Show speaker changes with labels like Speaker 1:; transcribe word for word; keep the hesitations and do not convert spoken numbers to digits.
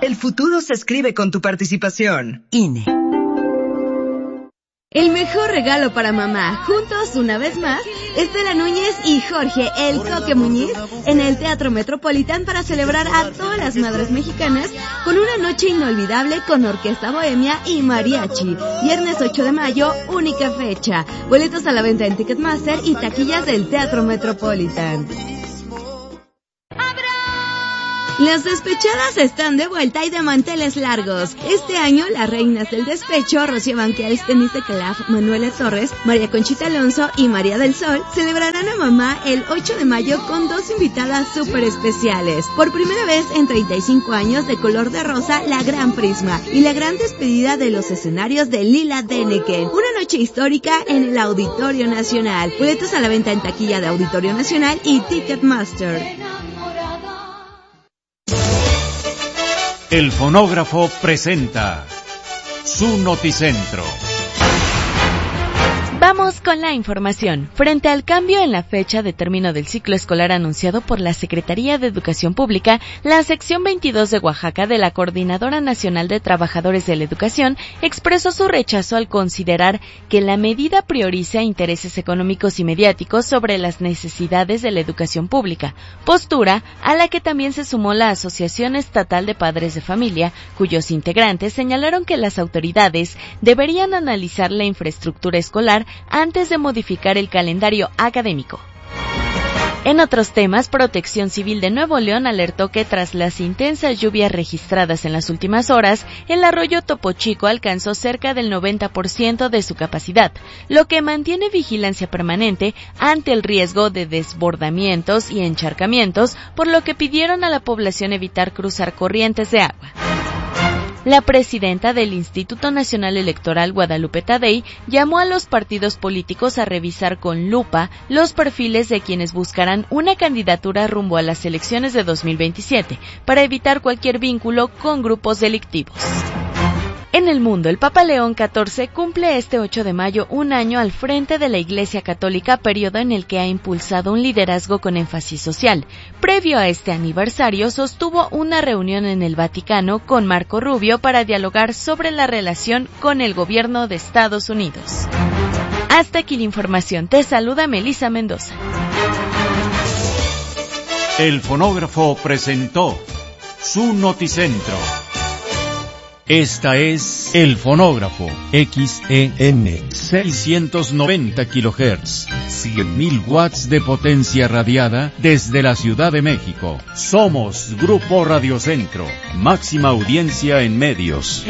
Speaker 1: El futuro se escribe con tu participación. I N E.
Speaker 2: El mejor regalo para mamá, juntos una vez más, Estela Núñez y Jorge El Coque Muñiz en el Teatro Metropolitan para celebrar a todas las madres mexicanas con una noche inolvidable con orquesta bohemia y mariachi. Viernes ocho de mayo, única fecha. Boletos a la venta en Ticketmaster y taquillas del Teatro Metropolitan. Las despechadas están de vuelta y de manteles largos. Este año, las reinas del despecho, Rocío Banquels, Denise Calaf, Manuela Torres, María Conchita Alonso y María del Sol, celebrarán a mamá el ocho de mayo con dos invitadas súper especiales. Por primera vez en treinta y cinco años, de color de rosa, la Gran Prisma y la gran despedida de los escenarios de Lila Deneken. Una noche histórica en el Auditorio Nacional. Boletos a la venta en taquilla de Auditorio Nacional y Ticketmaster.
Speaker 3: El fonógrafo presenta su Noticentro.
Speaker 4: Vamos con la información. Frente al cambio en la fecha de término del ciclo escolar anunciado por la Secretaría de Educación Pública, la sección veintidós de Oaxaca de la Coordinadora Nacional de Trabajadores de la Educación expresó su rechazo al considerar que la medida prioriza intereses económicos y mediáticos sobre las necesidades de la educación pública, postura a la que también se sumó la Asociación Estatal de Padres de Familia, cuyos integrantes señalaron que las autoridades deberían analizar la infraestructura escolar antes de modificar el calendario académico. En otros temas, Protección Civil de Nuevo León alertó que tras las intensas lluvias registradas en las últimas horas, el arroyo Topo Chico alcanzó cerca del noventa por ciento de su capacidad, lo que mantiene vigilancia permanente ante el riesgo de desbordamientos y encharcamientos, por lo que pidieron a la población evitar cruzar corrientes de agua. La presidenta del Instituto Nacional Electoral, Guadalupe Tadei, llamó a los partidos políticos a revisar con lupa los perfiles de quienes buscarán una candidatura rumbo a las elecciones de dos mil veintisiete, para evitar cualquier vínculo con grupos delictivos. En el mundo, el Papa León catorce cumple este ocho de mayo un año al frente de la Iglesia Católica, periodo en el que ha impulsado un liderazgo con énfasis social. Previo a este aniversario, sostuvo una reunión en el Vaticano con Marco Rubio para dialogar sobre la relación con el gobierno de Estados Unidos. Hasta aquí la información. Te saluda Melissa Mendoza.
Speaker 3: El fonógrafo presentó su Noticentro. Esta es El Fonógrafo, X E N, seiscientos noventa kilohertz, cien mil watts de potencia radiada desde la Ciudad de México. Somos Grupo Radio Centro, máxima audiencia en medios.